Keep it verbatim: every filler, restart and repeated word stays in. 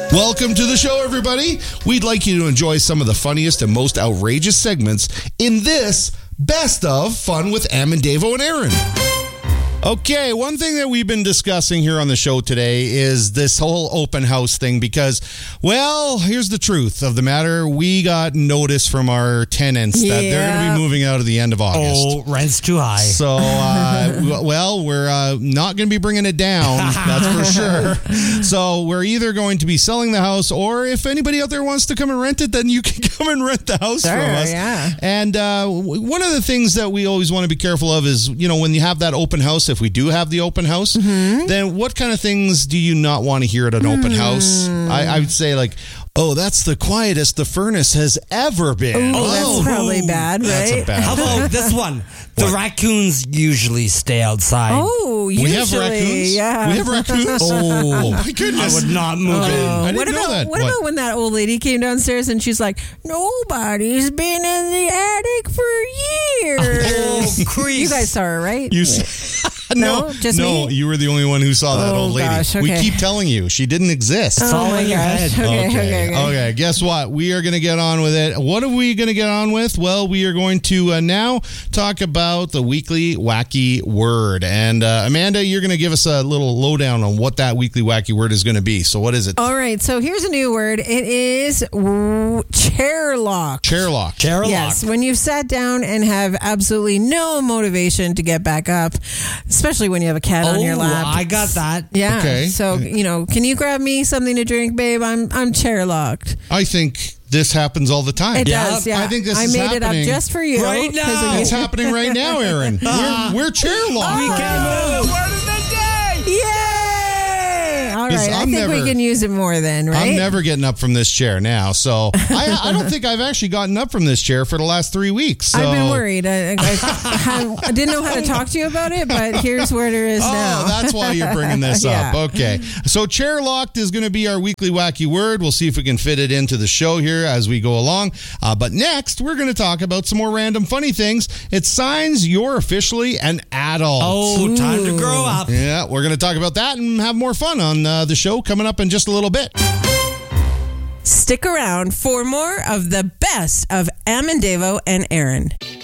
Welcome to the show, everybody. We'd like you to enjoy some of the funniest and most outrageous segments in this Best of Fun with Am and Davo and Aaron. Okay, one thing that we've been discussing here on the show today is this whole open house thing because, well, here's the truth of the matter. We got notice from our tenants that Yeah. they're going to be moving out at the end of August. Oh, rent's too high. So, uh, well, we're uh, not going to be bringing it down, that's for sure. So we're either going to be selling the house, or if anybody out there wants to come and rent it, then you can come and rent the house Sure, from us. yeah. And uh, w- one of the things that we always want to be careful of is, you know, when you have that open house, if we do have the open house, Mm-hmm. then what kind of things do you not want to hear at an open house? I, I would say, like, oh, that's the quietest the furnace has ever been. Oh, that's probably bad, That's a right? bad How thing. about this one? The raccoons usually stay outside. Oh, usually, We have raccoons? yeah. We have raccoons? Oh, my I goodness. would not move in. I didn't what know about that. what, What? about when that old lady came downstairs and she's like, nobody's been in the attic for years. Oh, crease. You guys saw her, right? You s- No? Just no, me? you were the only one who saw that Oh, old lady. gosh, We okay. keep telling you she didn't exist. It's all my in your gosh. head. Okay, okay, okay. Okay, guess what? We are going to get on with it. What are we going to get on with? Well, we are going to uh, now talk about the weekly wacky word. And uh, Amanda, you're going to give us a little lowdown on what that weekly wacky word is going to be. So what is it? All right, so here's a new word. It is w- chair lock. Chair lock. Chair lock. Yes, when you've sat down and have absolutely no motivation to get back up, especially when you have a cat on your Oh, lap. I got that. Yeah. Okay. So, you know, can you grab me something to drink, babe? I'm I'm chair locked. I think this happens all the time. It Yeah, does, yeah. I think this I is made it happening up just for you. right 'cause now. of It's you. happening right now, Aaron. We're, we're chair locked. We can move. Yay! All right, Because I I'm think we never- can use it more then, right? I'm never getting up from this chair now. So I, I don't think I've actually gotten up from this chair for the last three weeks. So. I've been worried. I, I, I, I didn't know how to talk to you about it, but here's where it is Oh, now. that's why you're bringing this Yeah. up. Okay. So chair locked is going to be our weekly wacky word. We'll see if we can fit it into the show here as we go along. Uh, but next, we're going to talk about some more random funny things. It's signs you're officially an adult. Oh, time to grow up. Yeah, we're going to talk about that and have more fun on uh, the show coming up in just a little bit. Stick around for more of the best of Am and Davo and Aaron.